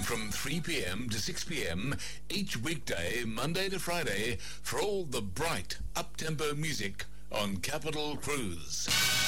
from 3 p.m. to 6 p.m. each weekday, Monday to Friday, for all the bright, up-tempo music on Capital Cruise.